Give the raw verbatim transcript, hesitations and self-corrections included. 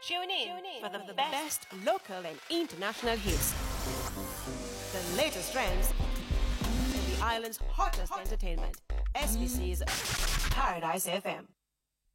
Tune in for the, the best local and international hits, the latest trends, and the island's hottest entertainment. S B C's Paradise F M.